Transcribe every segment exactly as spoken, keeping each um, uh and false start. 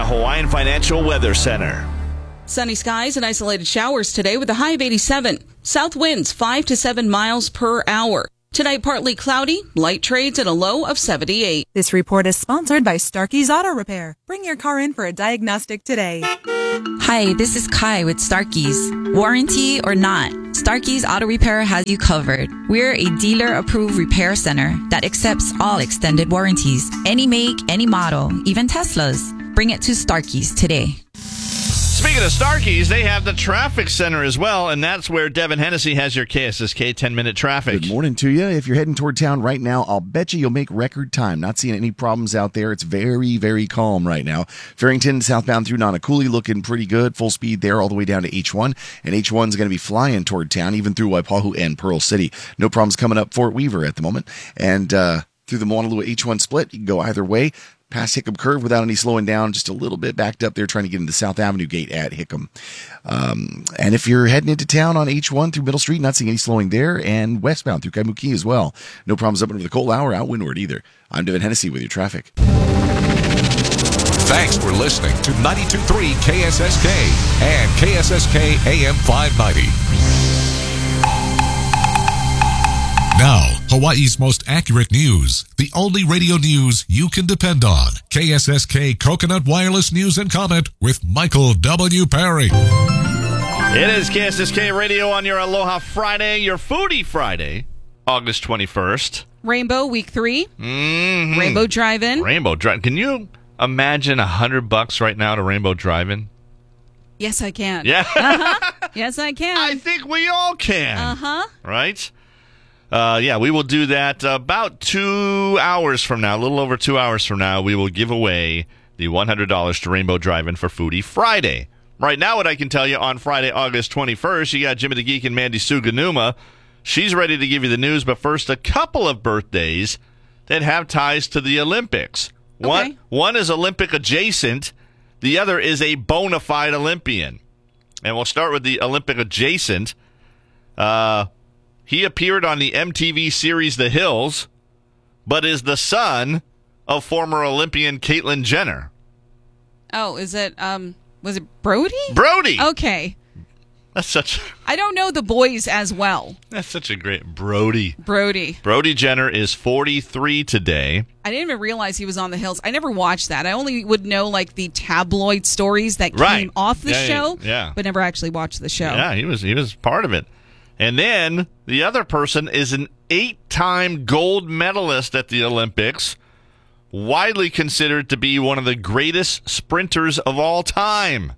Hawaiian Financial Weather Center. Sunny skies and isolated showers today with a high of eighty-seven. South winds five to seven miles per hour. Tonight, partly cloudy, light trades at a low of seventy-eight. This report is sponsored by Starkey's Auto Repair. Bring your car in for a diagnostic today. Hi, this is Kai with Starkey's. Warranty or not, Starkey's Auto Repair has you covered. We're a dealer-approved repair center that accepts all extended warranties. Any make, any model, even Teslas. Bring it to Starkey's today. Speaking of Starkey's, they have the traffic center as well, and that's where Devin Hennessy has your K S S K ten-minute traffic. Good morning to you. If you're heading toward town right now, I'll bet you you'll make record time. Not seeing any problems out there. It's very, very calm right now. Farrington, southbound through Nanakuli, looking pretty good. Full speed there all the way down to H one, and H one's going to be flying toward town, even through Waipahu and Pearl City. No problems coming up Fort Weaver at the moment. And uh, through the Moanalua H one split, you can go either way. Past Hickam Curve without any slowing down, just a little bit backed up there trying to get into South Avenue Gate at Hickam. Um, and if you're heading into town on H one through Middle Street, not seeing any slowing there, and westbound through Kaimuki as well. No problems up into the Coal Hour, out windward either. I'm Devin Hennessy with your traffic. Thanks for listening to ninety-two point three K S S K and K S S K A M five ninety. Now, Hawaii's most accurate news. The only radio news you can depend on. K S S K Coconut Wireless News and Comment with Michael W. Perry. It is K S S K Radio on your Aloha Friday, your Foodie Friday, August twenty-first. Rainbow Week three. Mm-hmm. Rainbow Drive-In. Rainbow Drive-In. Can you imagine a hundred bucks right now to Rainbow Drive-In? Yes, I can. Yeah. Uh-huh. Yes, I can. I think we all can. Uh-huh. Right? Uh, yeah, we will do that about two hours from now, a little over two hours from now. We will give away the one hundred dollars to Rainbow Drive-In for Foodie Friday. Right now, what I can tell you, on Friday, August twenty-first, you got Jimmy the Geek and Mandy Suganuma. She's ready to give you the news, but first, a couple of birthdays that have ties to the Olympics. Okay. One, one is Olympic adjacent. The other is a bona fide Olympian. And we'll start with the Olympic adjacent. Uh... He appeared on the M T V series The Hills, but is the son of former Olympian Caitlyn Jenner. Oh, is it, um, was it Brody? Brody! Okay. That's such... I don't know the boys as well. That's such a great... Brody. Brody. Brody Jenner is forty-three today. I didn't even realize he was on The Hills. I never watched that. I only would know, like, the tabloid stories that right. came off the yeah, show, yeah. but never actually watched the show. Yeah, he was he was part of it. And then the other person is an eight-time gold medalist at the Olympics, widely considered to be one of the greatest sprinters of all time.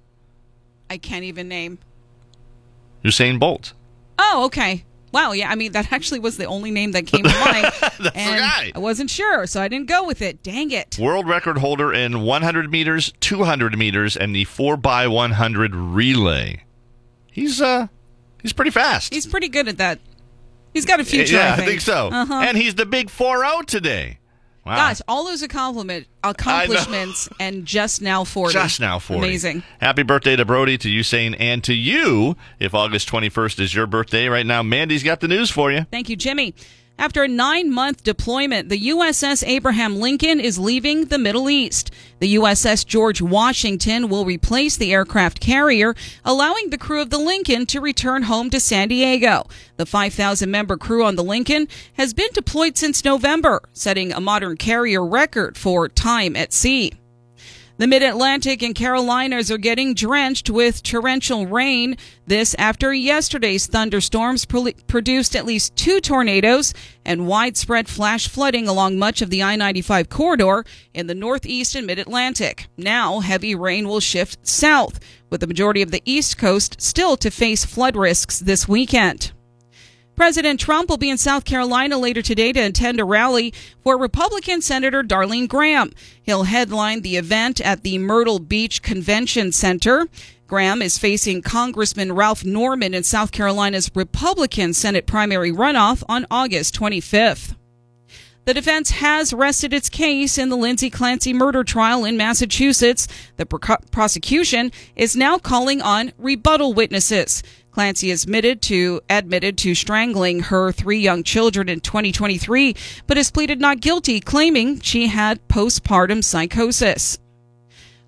I can't even name. Usain Bolt. Oh, okay. Wow, yeah, I mean, that actually was the only name that came to mind. That's and the guy. I wasn't sure, so I didn't go with it. Dang it. World record holder in one hundred meters, two hundred meters, and the four by one hundred relay. He's, uh... He's pretty fast. He's pretty good at that. He's got a future, yeah, I think. I think so. Uh-huh. And he's the big four oh today. Wow. Gosh, all those accomplishment, accomplishments and just now forty. Just now forty. Amazing. Happy birthday to Brody, to Usain, and to you. If August twenty-first is your birthday right now, Mandy's got the news for you. Thank you, Jimmy. After a nine-month deployment, the U S S Abraham Lincoln is leaving the Middle East. The U S S George Washington will replace the aircraft carrier, allowing the crew of the Lincoln to return home to San Diego. The five thousand member crew on the Lincoln has been deployed since November, setting a modern carrier record for time at sea. The Mid-Atlantic and Carolinas are getting drenched with torrential rain. This after yesterday's thunderstorms pro- produced at least two tornadoes and widespread flash flooding along much of the I ninety-five corridor in the Northeast and Mid-Atlantic. Now, heavy rain will shift south, with the majority of the East Coast still to face flood risks this weekend. President Trump will be in South Carolina later today to attend a rally for Republican Senator Darlene Graham. He'll headline the event at the Myrtle Beach Convention Center. Graham is facing Congressman Ralph Norman in South Carolina's Republican Senate primary runoff on August twenty-fifth. The defense has rested its case in the Lindsay Clancy murder trial in Massachusetts. The pro- prosecution is now calling on rebuttal witnesses. Clancy admitted to admitted to strangling her three young children in twenty twenty-three, but has pleaded not guilty, claiming she had postpartum psychosis.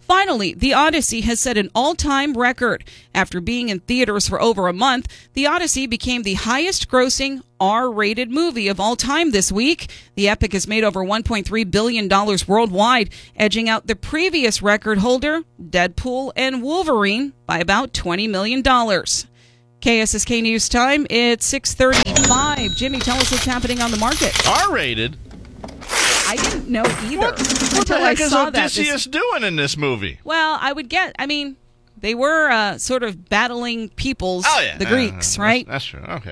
Finally, The Odyssey has set an all-time record. After being in theaters for over a month, The Odyssey became the highest-grossing R-rated movie of all time this week. The epic has made over one point three billion dollars worldwide, edging out the previous record holder, Deadpool and Wolverine, by about twenty million dollars. K S S K News Time, it's six thirty-five. Jimmy, tell us what's happening on the market. R-rated? I didn't know either What, what until the I heck is saw that. Odysseus This- doing in this movie? Well, I would get, I mean, they were uh, sort of battling peoples, Oh, yeah. the Uh, Greeks, that's- right? That's true. Okay.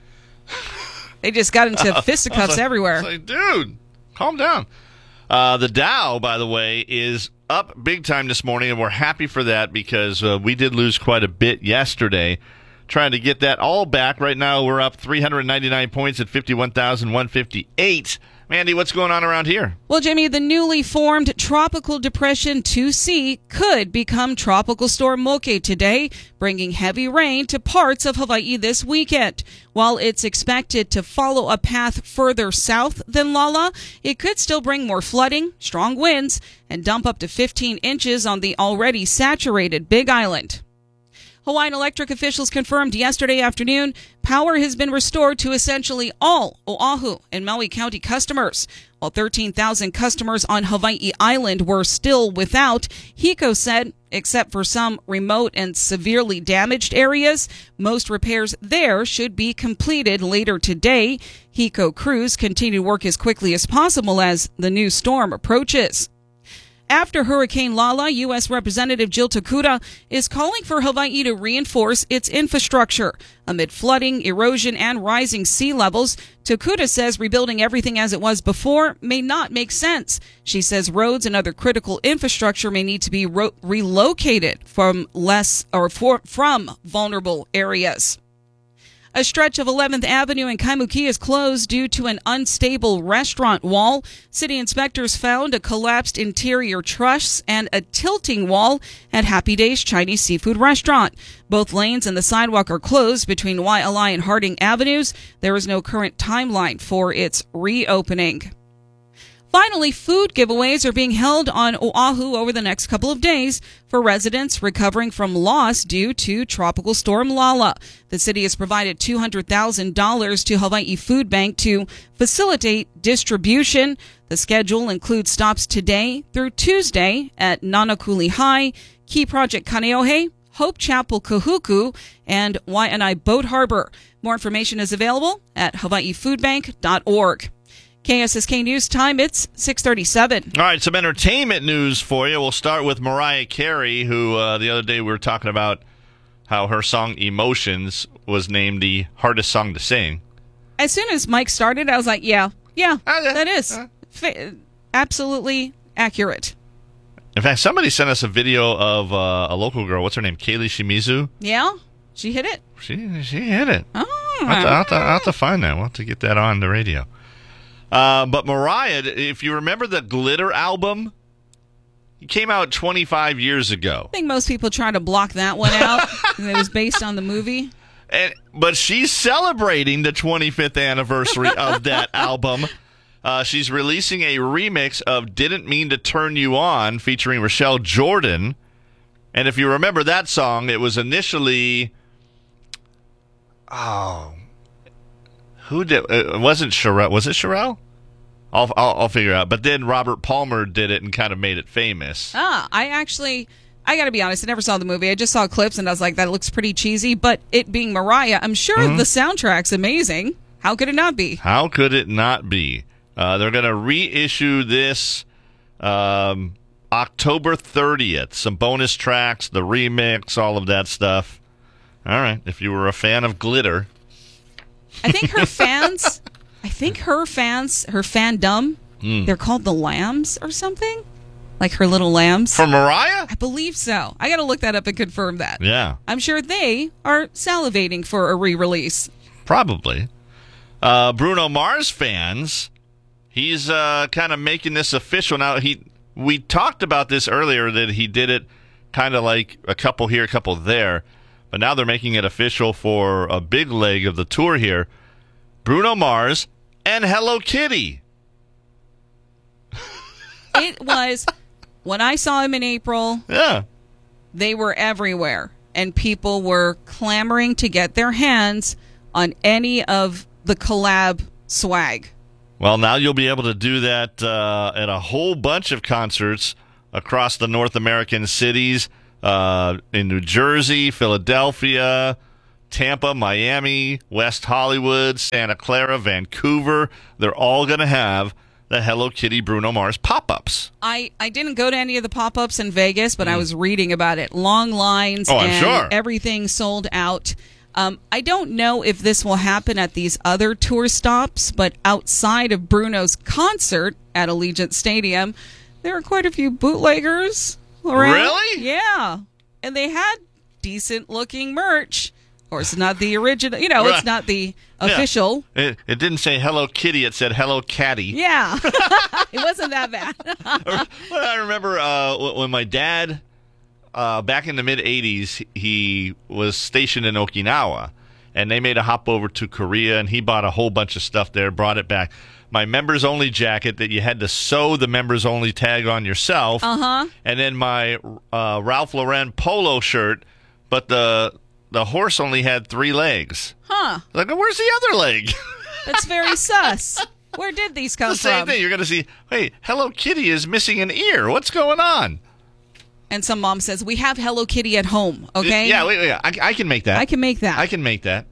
They just got into I was fisticuffs like- everywhere. I was like, dude, calm down. Uh, the Dow, by the way, is up big time this morning, and we're happy for that because uh, we did lose quite a bit yesterday. Trying to get that all back. Right now, we're up three hundred ninety-nine points at fifty-one thousand one hundred fifty-eight. Mandy, what's going on around here? Well, Jimmy, the newly formed Tropical Depression two C could become Tropical Storm Moke today, bringing heavy rain to parts of Hawaii this weekend. While it's expected to follow a path further south than Lala, it could still bring more flooding, strong winds, and dump up to fifteen inches on the already saturated Big Island. Hawaiian Electric officials confirmed yesterday afternoon power has been restored to essentially all Oahu and Maui County customers. While thirteen thousand customers on Hawaii Island were still without, HECO said, except for some remote and severely damaged areas, most repairs there should be completed later today. HECO crews continue to work as quickly as possible as the new storm approaches. After Hurricane Lala, U S. Representative Jill Tokuda is calling for Hawaii to reinforce its infrastructure. Amid flooding, erosion, and rising sea levels, Tokuda says rebuilding everything as it was before may not make sense. She says roads and other critical infrastructure may need to be ro- relocated from less or for, from vulnerable areas. A stretch of eleventh Avenue in Kaimuki is closed due to an unstable restaurant wall. City inspectors found a collapsed interior truss and a tilting wall at Happy Days Chinese Seafood Restaurant. Both lanes and the sidewalk are closed between Waialae and Harding Avenues. There is no current timeline for its reopening. Finally, food giveaways are being held on Oahu over the next couple of days for residents recovering from loss due to Tropical Storm Lala. The city has provided two hundred thousand dollars to Hawaii Food Bank to facilitate distribution. The schedule includes stops today through Tuesday at Nanakuli High, Key Project Kaneohe, Hope Chapel Kahuku, and Waianae Boat Harbor. More information is available at hawaii food bank dot org. K S S K News Time, it's six thirty-seven. All right, some entertainment news for you. We'll start with Mariah Carey, who uh, the other day we were talking about how her song Emotions was named the hardest song to sing. As soon as Mike started, I was like, yeah, yeah, Oh, yeah. that is Uh. fa- absolutely accurate. In fact, somebody sent us a video of uh, a local girl. What's her name? Kaylee Shimizu. Yeah, she hit it. She she hit it. Oh. I'll have, to, I'll, have to, I'll have to find that. We'll have to get that on the radio. Uh, but Mariah, if you remember the Glitter album, it came out twenty-five years ago. I think most people try to block that one out. It was based on the movie. And, but she's celebrating the twenty-fifth anniversary of that album. Uh, she's releasing a remix of Didn't Mean to Turn You On featuring Rochelle Jordan. And if you remember that song, it was initially... Oh... Who did it? Wasn't Sherelle? Was it Sherelle? I'll, I'll I'll figure out. But then Robert Palmer did it and kind of made it famous. Ah, I actually, I got to be honest, I never saw the movie. I just saw clips and I was like, that looks pretty cheesy. But it being Mariah, I'm sure Mm-hmm. the soundtrack's amazing. How could it not be? How could it not be? Uh, they're going to reissue this um, October thirtieth. Some bonus tracks, the remix, all of that stuff. All right. If you were a fan of Glitter. I think her fans, I think her fans, her fandom, Mm. they're called the Lambs or something? Like her little lambs? For Mariah? I believe so. I got to look that up and confirm that. Yeah. I'm sure they are salivating for a re-release. Probably. Uh, Bruno Mars fans, he's uh, kind of making this official now. He we talked about this earlier that he did it kind of like a couple here, a couple there, but now they're making it official for a big leg of the tour here. Bruno Mars and Hello Kitty. It was When I saw him in April, Yeah. they were everywhere, and people were clamoring to get their hands on any of the collab swag. Well, now you'll be able to do that uh, at a whole bunch of concerts across the North American cities, uh, in New Jersey, Philadelphia, Tampa, Miami, West Hollywood, Santa Clara, Vancouver. They're all going to have the Hello Kitty Bruno Mars pop-ups. I, I didn't go to any of the pop-ups in Vegas, but mm. I was reading about it. Long lines oh, I'm and sure. everything sold out. Um, I don't know if this will happen at these other tour stops, but outside of Bruno's concert at Allegiant Stadium, there are quite a few bootleggers around. Really? Yeah. And they had decent-looking merch. Of course, not the original. You know, Right. it's not the official. Yeah. It, it didn't say Hello Kitty. It said Hello Catty. Yeah. It wasn't that bad. I remember uh, when my dad... Uh, back in the mid-eighties, he was stationed in Okinawa, and they made a hop over to Korea, and he bought a whole bunch of stuff there, brought it back. My members-only jacket that you had to sew the members-only tag on yourself, uh-huh. and then my uh, Ralph Lauren polo shirt, but the the horse only had three legs. Huh. Like, where's the other leg? That's very sus. Where did these come It's the same from? thing. You're going to see, hey, Hello Kitty is missing an ear. What's going on? And some mom says, we have Hello Kitty at home, okay? Yeah, wait, wait, I, I can make that. I can make that. I can make that.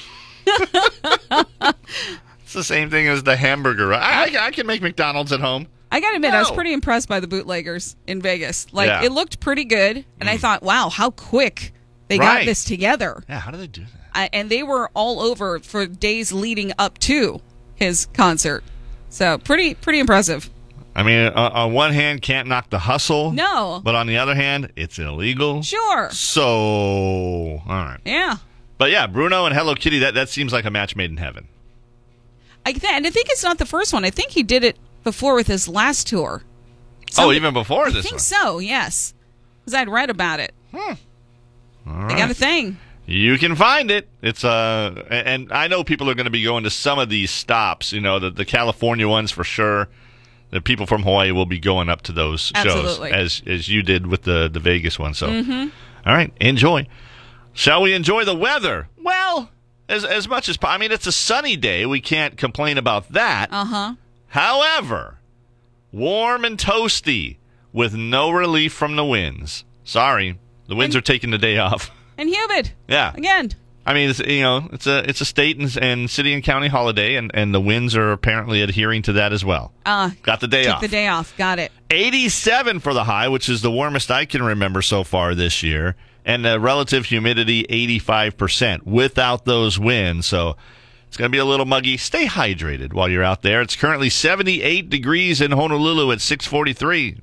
It's the same thing as the hamburger. I, I, I can make McDonald's at home. I got to admit, I was No. pretty impressed by the bootleggers in Vegas. Like, Yeah. it looked pretty good, and I thought, wow, how quick they Right. got this together. Yeah, how do they do that? I, and they were all over for days leading up to his concert. So, pretty pretty impressive. I mean, on, on one hand, can't knock the hustle. No. But on the other hand, it's illegal. Sure. So, all right. Yeah. But yeah, Bruno and Hello Kitty, that, that seems like a match made in heaven. I th- and I think it's not the first one. I think he did it before with his last tour. oh, Somebody- even before I this think one? so, yes. Because I'd read about it. Hmm. All They right. got a thing. You can find it. It's uh, and I know people are going to be going to some of these stops. You know, the, the California ones for sure. The people from Hawaii will be going up to those Absolutely. shows as as you did with the the Vegas one. So, Mhm. all right, enjoy. Shall we enjoy the weather? Well, as as much as po- I mean, it's a sunny day. We can't complain about that. Uh-huh. However, warm and toasty with no relief from the winds. Sorry, the winds And- are taking the day off. And humid. Yeah. Again. I mean, it's, you know, it's a it's a state and, and city and county holiday, and, and the winds are apparently adhering to that as well. Uh, Got the day took off. the day off. Got it. eighty-seven for the high, which is the warmest I can remember so far this year, and the relative humidity eighty-five percent without those winds. So it's going to be a little muggy. Stay hydrated while you're out there. It's currently seventy-eight degrees in Honolulu at six forty-three.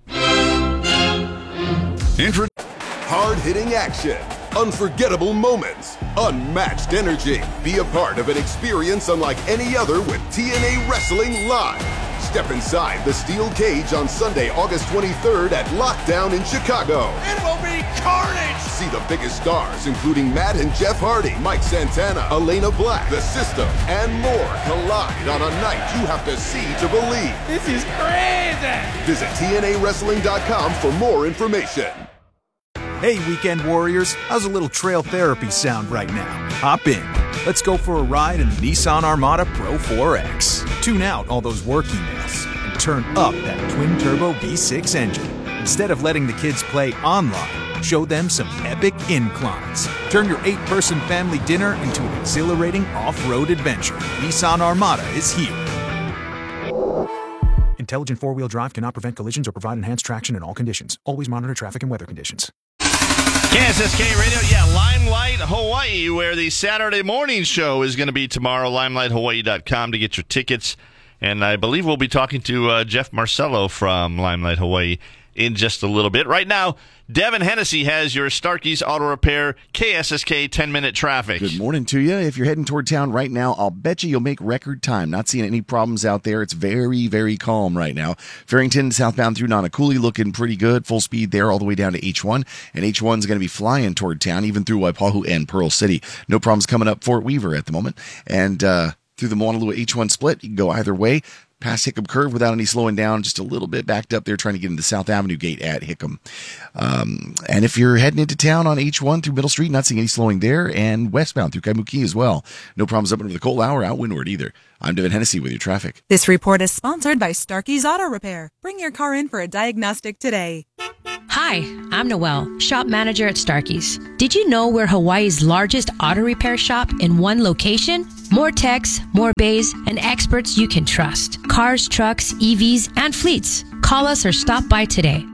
Intro- Hard-hitting action, unforgettable moments, unmatched energy. Be a part of an experience unlike any other with T N A Wrestling Live. Step inside the steel cage on Sunday, August twenty-third at Lockdown in Chicago. It will be carnage! See the biggest stars, including Matt and Jeff Hardy, Mike Santana, Elena Black, The System, and more collide on a night you have to see to believe. This is crazy! Visit T N A wrestling dot com for more information. Hey, Weekend Warriors, how's a little trail therapy sound right now? Hop in. Let's go for a ride in the Nissan Armada Pro four X. Tune out all those work emails and turn up that twin-turbo V six engine. Instead of letting the kids play online, show them some epic inclines. Turn your eight-person family dinner into an exhilarating off-road adventure. Nissan Armada is here. Intelligent four-wheel drive cannot prevent collisions or provide enhanced traction in all conditions. Always monitor traffic and weather conditions. K S S K Radio, yeah, Limelight Hawaii, where the Saturday morning show is going to be tomorrow, limelight hawaii dot com to get your tickets. And I believe we'll be talking to uh, Jeff Marcello from Limelight Hawaii in just a little bit. Right now, Devin Hennessy has your Starkey's Auto Repair K S S K ten-minute traffic. Good morning to you. If you're heading toward town right now, I'll bet you you'll make record time. Not seeing any problems out there. It's very, very calm right now. Farrington southbound through Nanakuli looking pretty good. Full speed there all the way down to H one. And H one's going to be flying toward town, even through Waipahu and Pearl City. No problems coming up Fort Weaver at the moment. And uh, through the Moanalua H one split, you can go either way. past Hickam Curve without any slowing down. Just a little bit backed up there trying to get into South Avenue Gate at Hickam. Um, and if you're heading into town on H one through Middle Street, not seeing any slowing there, and westbound through Kaimuki as well. No problems up into the Coal Hour out windward either. I'm Devin Hennessy with your traffic. This report is sponsored by Starkey's Auto Repair. Bring your car in for a diagnostic today. Hi, I'm Noelle, shop manager at Starkey's. Did you know we're Hawaii's largest auto repair shop in one location? More techs, more bays, and experts you can trust. Cars, trucks, E Vs, and fleets. Call us or stop by today.